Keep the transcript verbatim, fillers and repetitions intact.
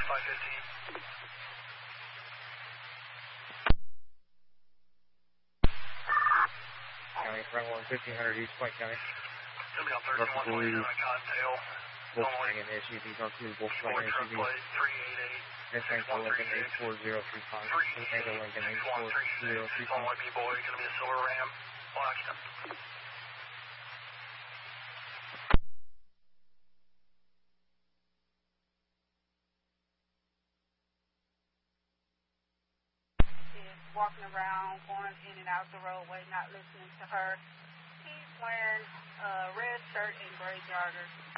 five fifteen. County, front one, fifteen hundred East Point County. It'll be on thirty-one twenty-seven Cottontail. Volkswagen S U V, talk to the Volkswagen S U V. three eight eight. Tango Lincoln eight four zero three five. Tango Lincoln eight four zero three five. Only B-boy, gonna be a silver Ram. Watch them. Walking around, going in and out the roadway, not listening to her. He's wearing a red shirt and gray joggers.